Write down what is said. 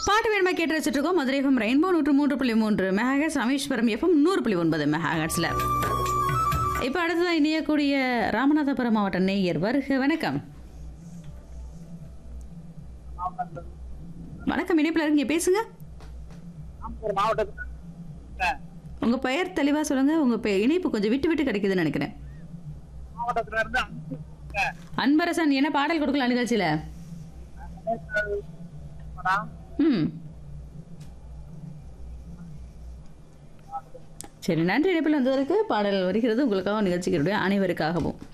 பாட்டு வேணுமா கேட்டு வச்சுட்டு இருக்கோம். Madurai FM rainbow 103.3 megahertz, Rameswaram FM 100.9 மெகாஹெர்ட்ஸ்ல. இப்போ அடுத்ததான் இணையக்கூடிய ராமநாதபுரம் மாவட்ட நேயர் வருக. வணக்கம். வணக்கம், இணைப்பில் இருக்கீங்க, பேசுங்க. உங்க பெயர் தெளிவா சொல்லுங்க. உங்க இணைப்பு கொஞ்சம் விட்டு விட்டு கிடைக்குதுன்னு நினைக்கிறேன். அன்பரசன், என்ன பாடல் கொடுக்கலாம் நிகழ்ச்சியில? சரி, நன்றி. இணைப்பில் வந்ததற்கு பாடல் வருகிறது உங்களுக்காக, நிகழ்ச்சிகளுடைய அனைவருக்காகவும்.